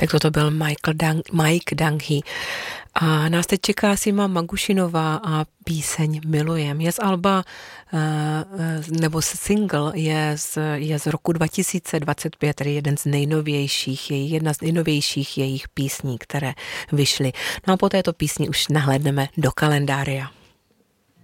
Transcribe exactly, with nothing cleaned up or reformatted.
Tak toto byl Michael Dang, Mike Danghi. A nás teď čeká Sima Magušinová a píseň Milujem. Je z alba, nebo single je z, je z roku dva tisíce dvacet pět, tedy jeden z nejnovějších, jedna z nejnovějších jejich písní, které vyšly. No a po této písni už nahlédneme do kalendária.